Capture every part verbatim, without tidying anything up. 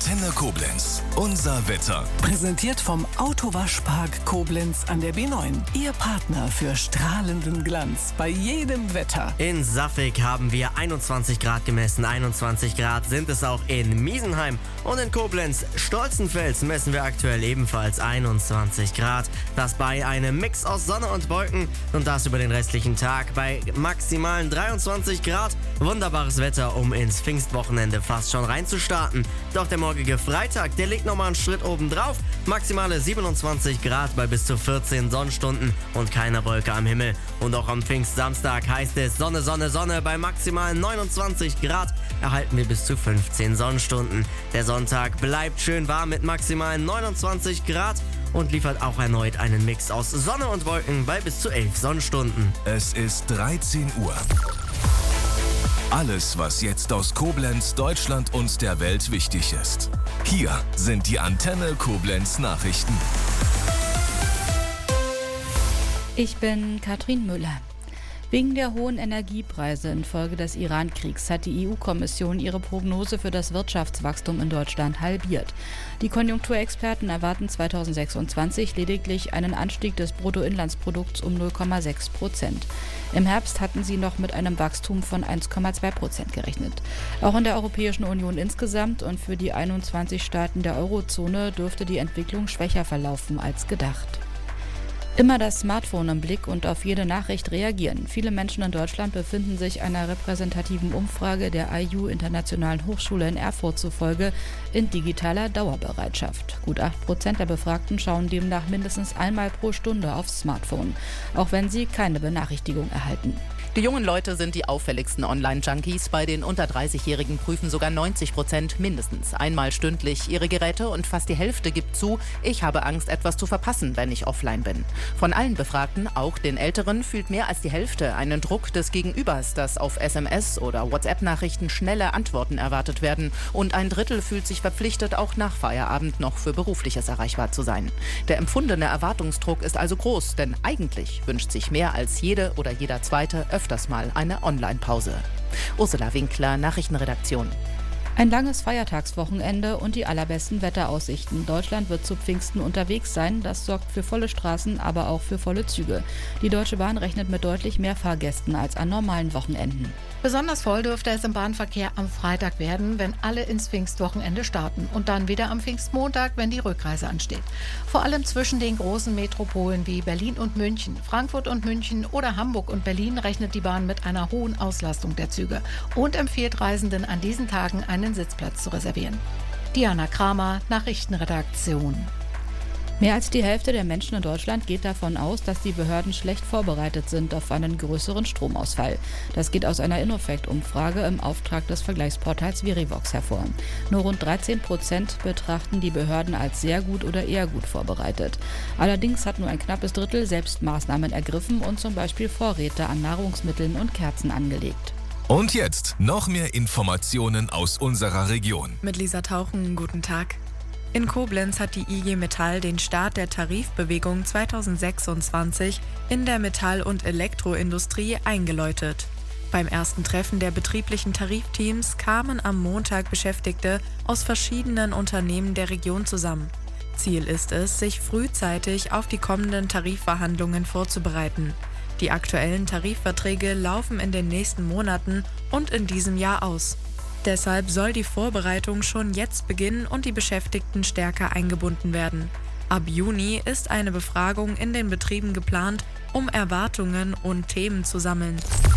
Antenne Koblenz. Unser Wetter. Präsentiert vom Autowaschpark Koblenz an der B neun. Ihr Partner für strahlenden Glanz bei jedem Wetter. In Saffelk haben wir einundzwanzig Grad gemessen. einundzwanzig Grad sind es auch in Miesenheim. Und in Koblenz, Stolzenfels, messen wir aktuell ebenfalls einundzwanzig Grad. Das bei einem Mix aus Sonne und Wolken. Und das über den restlichen Tag bei maximalen dreiundzwanzig Grad. Wunderbares Wetter, um ins Pfingstwochenende fast schon reinzustarten. Doch der morgige Freitag, der legt nochmal einen Schritt oben drauf. Maximale siebenundzwanzig Grad bei bis zu vierzehn Sonnenstunden und keiner Wolke am Himmel. Und auch am Pfingstsamstag heißt es Sonne, Sonne, Sonne. Bei maximalen neunundzwanzig Grad erhalten wir bis zu fünfzehn Sonnenstunden. Der Sonntag bleibt schön warm mit maximalen neunundzwanzig Grad und liefert auch erneut einen Mix aus Sonne und Wolken bei bis zu elf Sonnenstunden. Es ist dreizehn Uhr. Alles, was jetzt aus Koblenz, Deutschland und der Welt wichtig ist. Hier sind die Antenne Koblenz Nachrichten. Ich bin Katrin Müller. Wegen der hohen Energiepreise infolge des Iran-Kriegs hat die E U-Kommission ihre Prognose für das Wirtschaftswachstum in Deutschland halbiert. Die Konjunkturexperten erwarten zweitausendsechsundzwanzig lediglich einen Anstieg des Bruttoinlandsprodukts um null Komma sechs Prozent. Im Herbst hatten sie noch mit einem Wachstum von eins Komma zwei Prozent gerechnet. Auch in der Europäischen Union insgesamt und für die einundzwanzig Staaten der Eurozone dürfte die Entwicklung schwächer verlaufen als gedacht. Immer das Smartphone im Blick und auf jede Nachricht reagieren. Viele Menschen in Deutschland befinden sich einer repräsentativen Umfrage der I U Internationalen Hochschule in Erfurt zufolge in digitaler Dauerbereitschaft. Gut acht Prozent der Befragten schauen demnach mindestens einmal pro Stunde aufs Smartphone, auch wenn sie keine Benachrichtigung erhalten. Die jungen Leute sind die auffälligsten Online-Junkies. Bei den unter dreißigjährigen prüfen sogar neunzig Prozent mindestens einmal stündlich ihre Geräte und fast die Hälfte gibt zu, ich habe Angst, etwas zu verpassen, wenn ich offline bin. Von allen Befragten, auch den Älteren, fühlt mehr als die Hälfte einen Druck des Gegenübers, dass auf S M S oder WhatsApp-Nachrichten schnelle Antworten erwartet werden. Und ein Drittel fühlt sich verpflichtet, auch nach Feierabend noch für Berufliches erreichbar zu sein. Der empfundene Erwartungsdruck ist also groß, denn eigentlich wünscht sich mehr als jede oder jeder Zweite öfters mal eine Online-Pause. Ursula Winkler, Nachrichtenredaktion. Ein langes Feiertagswochenende und die allerbesten Wetteraussichten. Deutschland wird zu Pfingsten unterwegs sein. Das sorgt für volle Straßen, aber auch für volle Züge. Die Deutsche Bahn rechnet mit deutlich mehr Fahrgästen als an normalen Wochenenden. Besonders voll dürfte es im Bahnverkehr am Freitag werden, wenn alle ins Pfingstwochenende starten. Und dann wieder am Pfingstmontag, wenn die Rückreise ansteht. Vor allem zwischen den großen Metropolen wie Berlin und München, Frankfurt und München oder Hamburg und Berlin rechnet die Bahn mit einer hohen Auslastung der Züge und empfiehlt Reisenden an diesen Tagen einen Sitzplatz zu reservieren. Diana Kramer, Nachrichtenredaktion. Mehr als die Hälfte der Menschen in Deutschland geht davon aus, dass die Behörden schlecht vorbereitet sind auf einen größeren Stromausfall. Das geht aus einer Innofect-Umfrage im Auftrag des Vergleichsportals Verivox hervor. Nur rund dreizehn Prozent betrachten die Behörden als sehr gut oder eher gut vorbereitet. Allerdings hat nur ein knappes Drittel selbst Maßnahmen ergriffen und zum Beispiel Vorräte an Nahrungsmitteln und Kerzen angelegt. Und jetzt noch mehr Informationen aus unserer Region. Mit Lisa Tauchen, guten Tag. In Koblenz hat die I G Metall den Start der Tarifbewegung zweitausendsechsundzwanzig in der Metall- und Elektroindustrie eingeläutet. Beim ersten Treffen der betrieblichen Tarifteams kamen am Montag Beschäftigte aus verschiedenen Unternehmen der Region zusammen. Ziel ist es, sich frühzeitig auf die kommenden Tarifverhandlungen vorzubereiten. Die aktuellen Tarifverträge laufen in den nächsten Monaten und in diesem Jahr aus. Deshalb soll die Vorbereitung schon jetzt beginnen und die Beschäftigten stärker eingebunden werden. Ab Juni ist eine Befragung in den Betrieben geplant, um Erwartungen und Themen zu sammeln.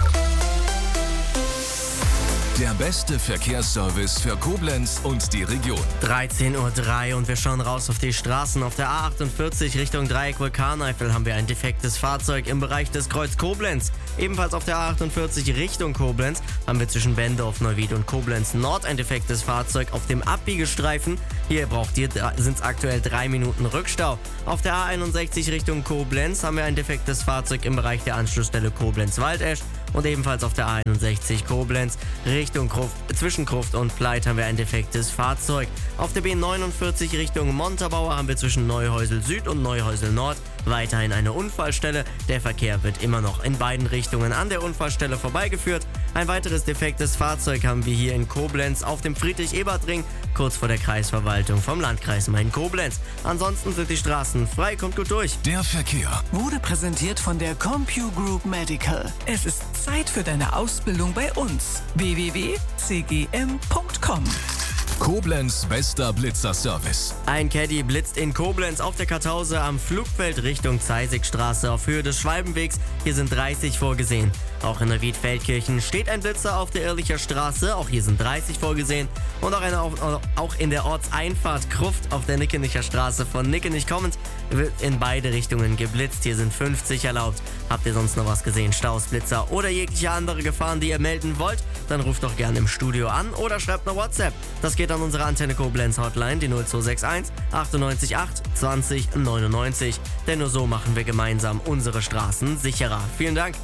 Der beste Verkehrsservice für Koblenz und die Region. dreizehn Uhr drei und wir schauen raus auf die Straßen. Auf der A achtundvierzig Richtung Dreieck Vulkaneifel haben wir ein defektes Fahrzeug im Bereich des Kreuz Koblenz. Ebenfalls auf der A achtundvierzig Richtung Koblenz haben wir zwischen Bendorf, Neuwied und Koblenz Nord ein defektes Fahrzeug auf dem Abbiegestreifen. Hier braucht ihr sind es aktuell drei Minuten Rückstau. Auf der A einundsechzig Richtung Koblenz haben wir ein defektes Fahrzeug im Bereich der Anschlussstelle Koblenz-Waldesch. Und ebenfalls auf der A einundsechzig Koblenz Richtung Gruft zwischen Gruft und Pleit haben wir ein defektes Fahrzeug. Auf der B neunundvierzig Richtung Montabaur haben wir zwischen Neuhäusel Süd und Neuhäusel Nord weiterhin eine Unfallstelle. Der Verkehr wird immer noch in beiden Richtungen an der Unfallstelle vorbeigeführt. Ein weiteres defektes Fahrzeug haben wir hier in Koblenz auf dem Friedrich-Ebert-Ring, kurz vor der Kreisverwaltung vom Landkreis Main-Koblenz. Ansonsten sind die Straßen frei, kommt gut durch. Der Verkehr Wurde präsentiert von der CompuGroup Medical. Es ist Zeit für deine Ausbildung bei uns. w w w punkt c g m punkt com. Koblenz bester Blitzerservice. Ein Caddy blitzt in Koblenz auf der Kartause am Flugfeld Richtung Zeisigstraße auf Höhe des Schwalbenwegs. Hier sind dreißig vorgesehen. Auch in Riedfeldkirchen steht ein Blitzer auf der Ehrlicher Straße. Auch hier sind dreißig vorgesehen. Und auch, eine, auch in der Ortseinfahrt Gruft auf der Nickenicher Straße von Nickenich kommend wird in beide Richtungen geblitzt. Hier sind fünfzig erlaubt. Habt ihr sonst noch was gesehen? Staus, Blitzer oder jegliche andere Gefahren, die ihr melden wollt? Dann ruft doch gerne im Studio an oder schreibt eine WhatsApp. Das geht an unsere Antenne Koblenz Hotline, die null zwei sechs eins achtundneunzig acht zwanzig neunundneunzig. Denn nur so machen wir gemeinsam unsere Straßen sicherer. Vielen Dank.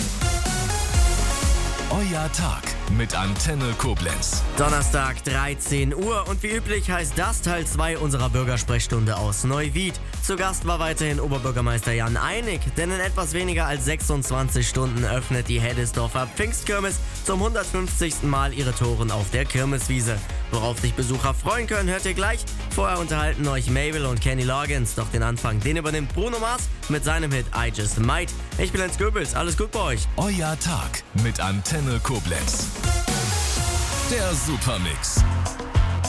Euer Tag mit Antenne Koblenz. Donnerstag, dreizehn Uhr und wie üblich heißt das Teil zwei unserer Bürgersprechstunde aus Neuwied. Zu Gast war weiterhin Oberbürgermeister Jan Einig, denn in etwas weniger als sechsundzwanzig Stunden öffnet die Heddesdorfer Pfingstkirmes zum hundertfünfzigsten Mal ihre Toren auf der Kirmeswiese. Worauf sich Besucher freuen können, hört ihr gleich. Vorher unterhalten euch Mabel und Kenny Loggins, doch den Anfang, den übernimmt Bruno Mars mit seinem Hit I Just Might. Ich bin Lenz Goebbels, alles gut bei euch. Euer Tag mit Antenne Koblenz. Der Supermix.